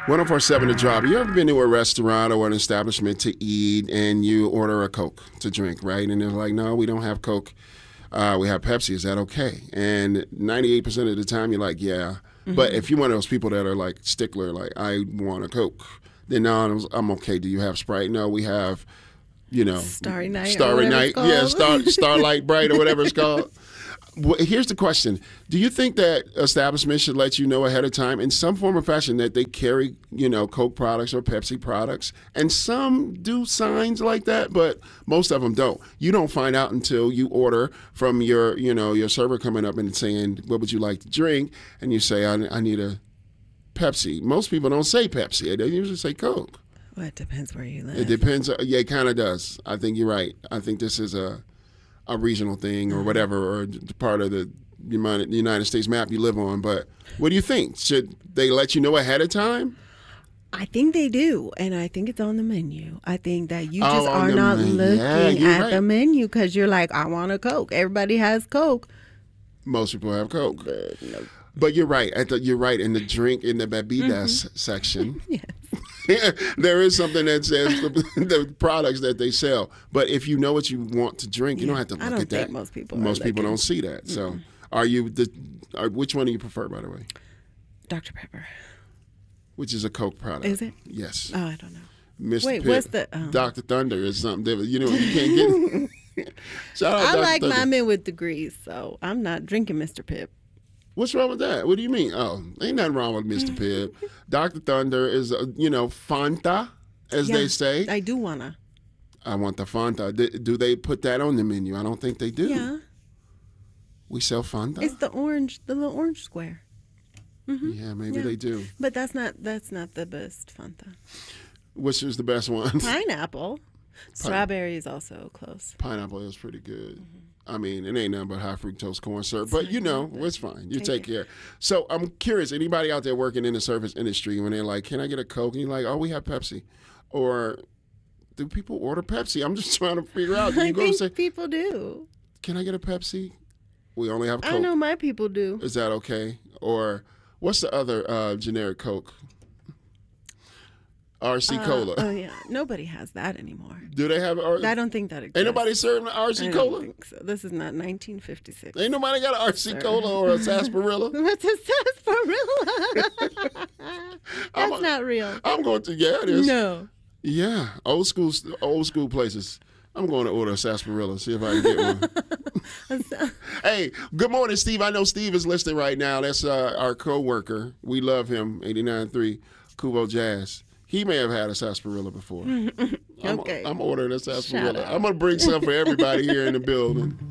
1047 The Drive. You ever been to a restaurant or an establishment to eat and you order a Coke to drink, right? And they're like, no, we don't have Coke. We have Pepsi. Is that okay? And 98% of the time you're like, yeah. Mm-hmm. But if you're one of those people that are like stickler, like, I want a Coke, then no, I'm okay. Do you have Sprite? No, we have, Starry Night. Yeah, Starlight Bright or whatever it's called. Here's the question. Do you think that establishments should let you know ahead of time in some form or fashion that they carry, Coke products or Pepsi products? And some do signs like that, but most of them don't. You don't find out until you order from your server coming up and saying, what would you like to drink? And you say, I need a Pepsi. Most people don't say Pepsi. They usually say Coke. Well, it depends where you live. It depends. Yeah, it kind of does. I think you're right. I think this is a regional thing or whatever, or part of the United States map you live on. But what do you think? Should they let you know ahead of time? I think they do, and I think it's on the menu. I think that you just are not looking at the menu because you're like, I want a Coke. Everybody has Coke. Most people have Coke. But no. But you're right. You're right. In the drink, in the bebidas section, yes. There is something that says the products that they sell. But if you know what you want to drink, you don't have to look at that. I don't think most people don't see that. So which one do you prefer, by the way? Dr. Pepper. Which is a Coke product. Is it? Yes. Oh, I don't know. Mr. Wait, Pitt, what's the... Dr. Thunder is something different. You can't get... Shout out I Dr. like Thunder. my men with degrees, so I'm not drinking Mr. Pibb. What's wrong with that? What do you mean? Oh, ain't nothing wrong with Mr. Pibb. Dr. Thunder is, Fanta, as they say. I do wanna. I want the Fanta. Do they put that on the menu? I don't think they do. Yeah. We sell Fanta? It's the little orange square. Mm-hmm. Yeah, maybe they do. But that's not the best Fanta. Which is the best one? Pineapple. Strawberry is also close. Pineapple is pretty good. Mm-hmm. I mean, it ain't nothing but high fructose corn syrup, but it's fine. You take care. So I'm curious, anybody out there working in the service industry, when they're like, can I get a Coke? And you're like, oh, we have Pepsi. Or do people order Pepsi? I'm just trying to figure out. I think people do. Can I get a Pepsi? We only have Coke. I know my people do. Is that okay? Or what's the other generic Coke? RC Cola. Oh, yeah. Nobody has that anymore. Do they have it? I don't think that exists. Ain't nobody serving RC Cola? I don't think so. This is not 1956. Ain't nobody got an RC Cola or a sarsaparilla? What's a sarsaparilla? That's not real. I'm going to, it is. No. Yeah. Old school places. I'm going to order a sarsaparilla, see if I can get one. Hey, good morning, Steve. I know Steve is listening right now. That's our co-worker. We love him, 89.3 Kubo Jazz. He may have had a sarsaparilla before. Okay. I'm ordering a sarsaparilla. I'm going to bring some for everybody here in the building.